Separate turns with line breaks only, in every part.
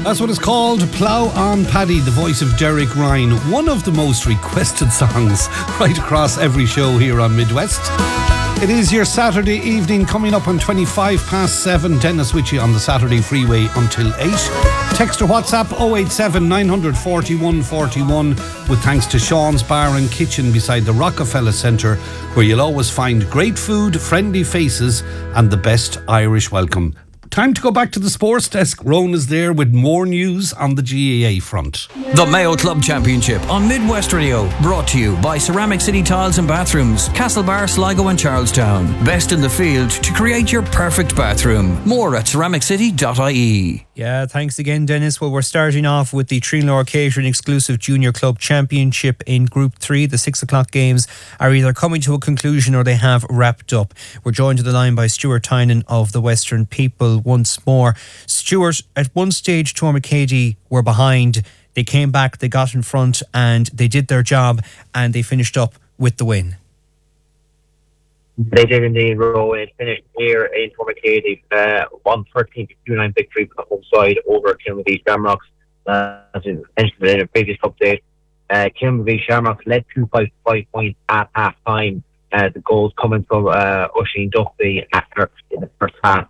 That's what it's called, Plough on Paddy, the voice of Derek Ryan. One of the most requested songs right across every show here on Midwest. It is your Saturday evening coming up on 7:25. Dennis with you on the Saturday Freeway until 8. Text or WhatsApp 087 941 41 with thanks to Sean's Bar and Kitchen beside the Rockefeller Centre, where you'll always find great food, friendly faces and the best Irish welcome. Time to go back to the sports desk. Rowan is there with more news on the GAA front.
The Mayo Club Championship on Midwest Radio, brought to you by Ceramic City Tiles and Bathrooms, Castlebar, Sligo and Charlestown. Best in the field to create your perfect bathroom. More at ceramiccity.ie.
Yeah, thanks again, Dennis. Well, we're starting off with the Trinlor Catering Exclusive Junior Club Championship in Group 3. The 6 o'clock games are either coming to a conclusion or they have wrapped up. We're joined to the line by Stuart Tynan of the Western People once more. Stuart, at one stage, Tormacady were behind. They came back, they got in front and they did their job and they finished up with the win.
They did indeed, Rowan. Finished here in Tormacady, 113-29 victory for the home side over Kilmavie Shamrocks. As I mentioned in a previous update, Kilmavie Shamrocks led 2-5 points at half time. The goals coming from Oisin Duffy after in the first half.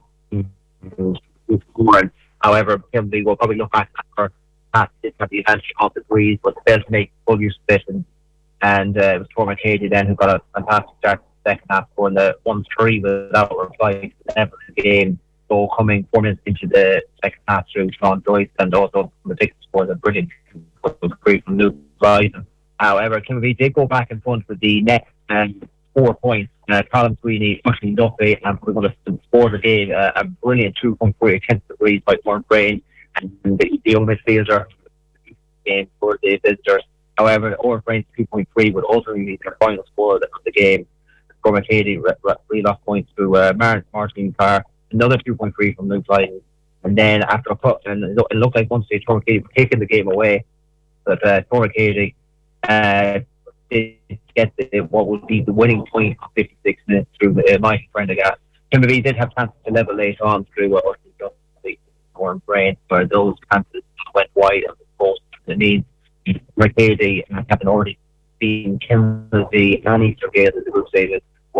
However, Kilmavie will probably look back at her half, did have the advantage of the breeze, but failed to make full use of it. And it was Tormacady then who got a fantastic start. Second half, scoring the 1-3 without reply to the game. So coming 4 minutes into the second half through Sean Joyce and also the Dixon scores a brilliant great from Luke Bryson. However, Kilmavie did go back in front for the next 4 points. Colin Sweeney, Oisin Duffy, and we're going to score the game. A brilliant 2-point against the breeze by Warren Brain and the young midfielder game for the visitors. However, Warren Brain's 2.3 would also be their final score of the game. Tormacady re-lost points to Martin Carr, another 2.3 from Luke Blyden. And then after a cut, and it looked like one stage Tormacady were taking the game away, but Tormacady did get what would be the winning point of 56 minutes through Michael Prendergast. Kilmavie did have chances to level later on through Oisin Duffy and Warren Brain, where those chances went wide and exposed the needs. Tormacady having already been Kilmavie and Easter Gale as the group stages.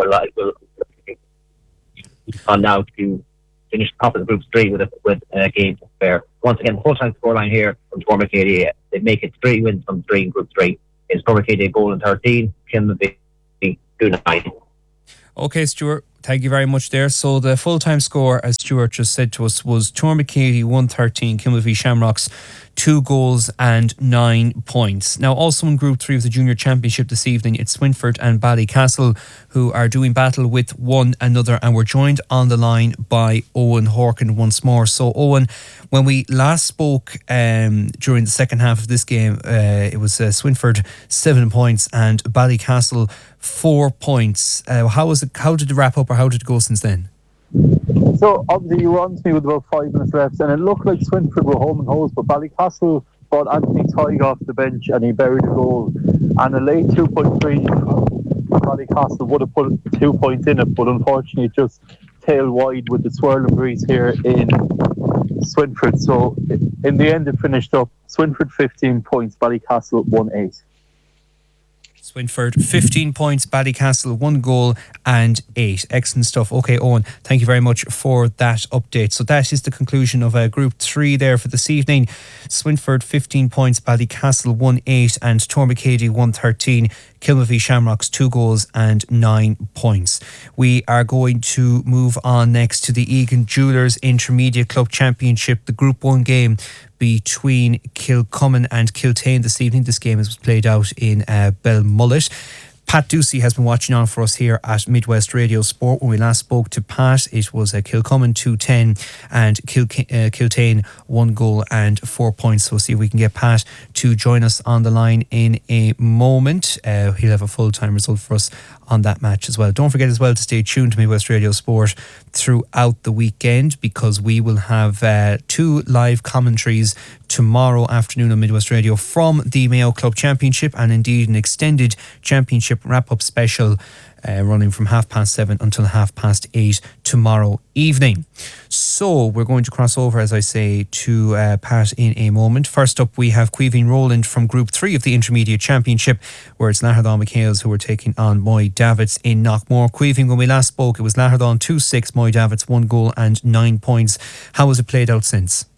On now to finish top of the group 3 with a game to spare. Once again, the full-time scoreline here from Tormacady. They make it 3 wins from 3 in group 3. It's Tormacady a goal in 13, Kilmavie 2-9.
Okay, Stuart, thank you very much there. So the full-time score, as Stuart just said to us, was Tormacady 113, Kilmavie Shamrocks 2 goals and 9 points. Now, also in Group 3 of the Junior Championship this evening, it's Swinford and Ballycastle who are doing battle with one another, and we're joined on the line by Owen Horkin once more. So, Owen, when we last spoke during the second half of this game, it was Swinford 7 points and Ballycastle 4 points. How did it wrap up, or how did it go since then?
So obviously you were on to me with about 5 minutes left, and it looked like Swinford were home and hose, but Ballycastle brought Anthony Tighe off the bench and he buried a goal. And a late 2.3 Ballycastle would have put 2 points in it, but unfortunately it just tailed wide with the swirling breeze here in Swinford. So in the end it finished up Swinford 15 points, Ballycastle 1-8.
Swinford 15 points, Ballycastle 1 goal and 8. Excellent stuff. Okay, Owen, thank you very much for that update. So that is the conclusion of Group 3 there for this evening. Swinford 15 points, Ballycastle 1-8 and Tormacady 113. Kilmavie Shamrocks 2 goals and 9 points. We are going to move on next to the Egan Jewellers Intermediate Club Championship, the Group 1 game between Kilcummin and Kiltane this evening. This game was played out in Belmullet. Pat Ducey has been watching on for us here at Midwest Radio Sport. When we last spoke to Pat, it was Kilcummin 2-10 and Kiltane 1 goal and 4 points. So we'll see if we can get Pat to join us on the line in a moment. He'll have a full-time result for us on that match as well. Don't forget as well to stay tuned to Midwest Radio Sport throughout the weekend, because we will have 2 live commentaries tomorrow afternoon on Midwest Radio from the Mayo Club Championship, and indeed an extended championship Championship wrap-up special running from 7:30 until 8:30 tomorrow evening. So we're going to cross over, as I say, to Pat in a moment. First up, we have Caoimhín Rowland from Group 3 of the Intermediate Championship, where it's Latterdale McHales who are taking on Moy Davits in Knockmore. Caoimhín, when we last spoke, it was Latterdale 2-6, Moy Davits 1 goal and 9 points. How has it played out since?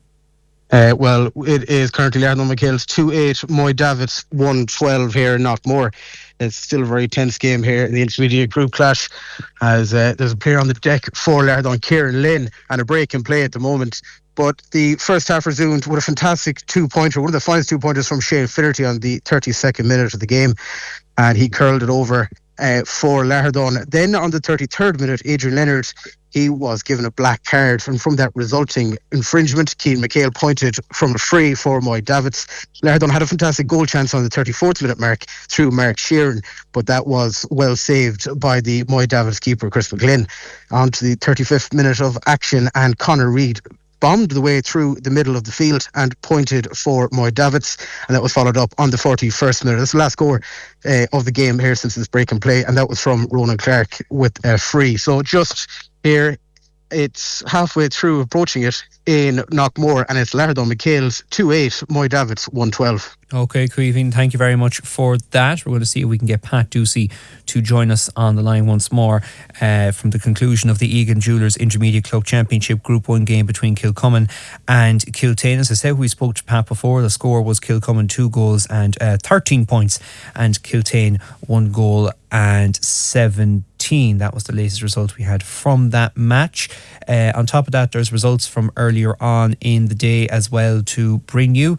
Well, it is currently Latterdale McHales 2-8, Moy Davits 1-12 here in Knockmore. It's still a very tense game here in the intermediate group clash, as there's a player on the deck for Latterdale, Kieran Lynn, and a break in play at the moment. But the first half resumed with a fantastic 2-pointer, one of the finest 2-pointers from Shane Finnerty on the 32nd minute of the game, and he curled it over for Latterdale. Then on the 33rd minute, Adrian Leonard, he was given a black card, and from that resulting infringement, Keane McHale pointed from a free for Moy Davits. Latterdale had a fantastic goal chance on the 34th minute mark through Mark Sheeran, but that was well saved by the Moy Davits keeper Chris McGlynn. On to the 35th minute of action, and Conor Reid bombed the way through the middle of the field and pointed for Moy Davits, and that was followed up on the 41st minute. That's the last score of the game here since this break and play, and that was from Ronan Clark with a free. So just here, it's halfway through approaching it in Knockmore, and it's Latterdale McHales 2-8, Moy Davits 1-12.
Okay, Caoimhín, thank you very much for that. We're going to see if we can get Pat Ducey to join us on the line once more from the conclusion of the Egan Jewellers Intermediate Club Championship Group 1 game between Kilcummin and Kiltane. As I said, we spoke to Pat before. The score was Kilcummin 2 goals and 13 points, and Kiltane 1 goal and 17. That was the latest result we had from that match. On top of that, there's results from earlier on in the day as well to bring you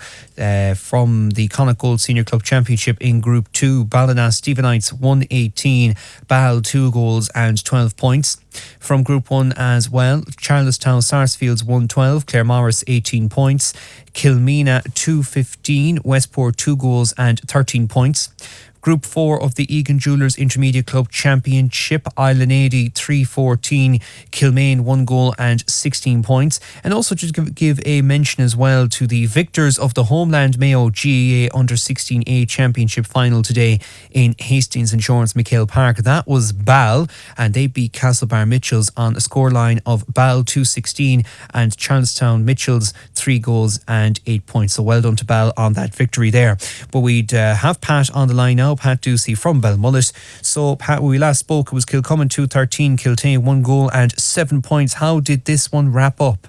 from the Connacht Gold Senior Club Championship in Group 2. Ballina Stephenites 118, Ball 2 goals and 12 points. From Group 1 as well, Charlestown Sarsfields 112, Claremorris 18 points, Kilmena 215, Westport 2 goals and 13 points. Group 4 of the Egan Jewellers Intermediate Club Championship, Islanady 314, Kilmaine 1 goal and 16 points. And also just give a mention as well to the victors of the Homeland Mayo GAA Under 16A Championship final today in Hastings Insurance McHale Park. That was Ball, and they beat Castlebar Mitchells on a scoreline of Ball 216 and Charlestown Mitchells 3 goals and 8 points. So well done to Ball on that victory there. But we'd have Pat on the line now, Pat Ducey from Belmullet. So Pat, when we last spoke, it was Kilcummin 213, Kiltane 1 goal and 7 points. How did this one wrap up?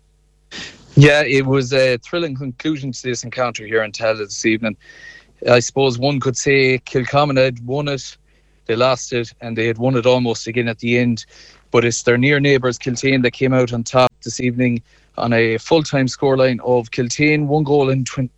Yeah, it was a thrilling conclusion to this encounter here in Tallaght this evening. I suppose one could say Kilcummin had won it, they lost it, and they had won it almost again at the end. But it's their near neighbours Kiltane that came out on top this evening on a full-time scoreline of Kiltane 1 goal and 20.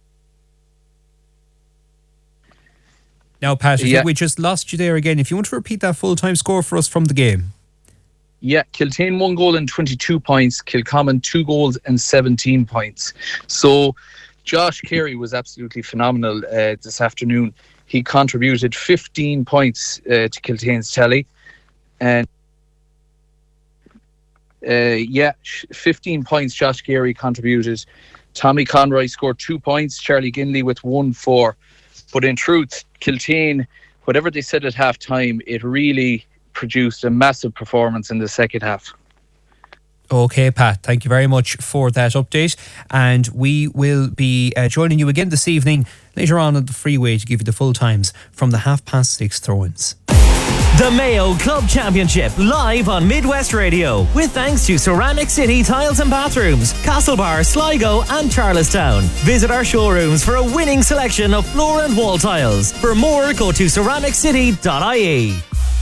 Now, Pat, I think we just lost you there again. If you want to repeat that full-time score for us from the game.
Yeah, Kiltane 1 goal and 22 points, Kilcummin 2 goals and 17 points. So Josh Carey was absolutely phenomenal this afternoon. He contributed 15 points to Kiltane's tally. And 15 points Josh Carey contributed. Tommy Conroy scored 2 points, Charlie Ginley with 1-4. But in truth, Kiltane, whatever they said at half time, it really produced a massive performance in the second half.
Okay, Pat, thank you very much for that update. And we will be joining you again this evening later on the freeway to give you the full times from the 6:30 throw-ins.
The Mayo Club Championship, live on Midwest Radio, with thanks to Ceramic City Tiles and Bathrooms, Castlebar, Sligo and Charlestown. Visit our showrooms for a winning selection of floor and wall tiles. For more, go to ceramiccity.ie.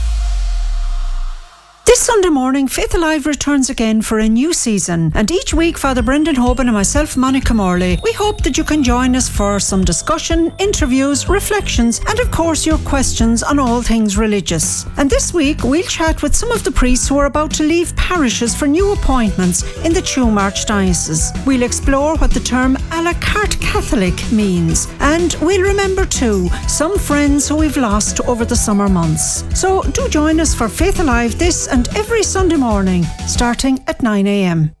This Sunday morning, Faith Alive returns again for a new season, and each week Father Brendan Hoban and myself, Monica Morley, we hope that you can join us for some discussion, interviews, reflections, and of course your questions on all things religious. And this week we'll chat with some of the priests who are about to leave parishes for new appointments in the Tuam Archdiocese. We'll explore what the term a la carte Catholic means, and we'll remember too some friends who we've lost over the summer months. So do join us for Faith Alive this and every Sunday morning, starting at 9 a.m.